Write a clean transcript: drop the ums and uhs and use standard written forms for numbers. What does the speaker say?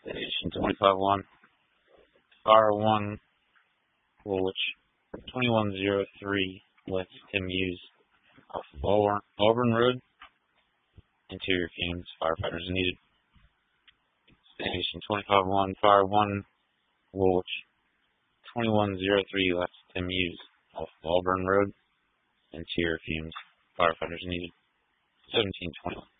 Station 25-1, Fire 1, Woolwich, 2103, West Tim Hughes, off Auburn Road, interior fumes, firefighters needed. Station 25-1, Fire 1, Woolwich, 2103, West Tim Hughes, off Auburn Road, interior fumes, firefighters needed. 1721.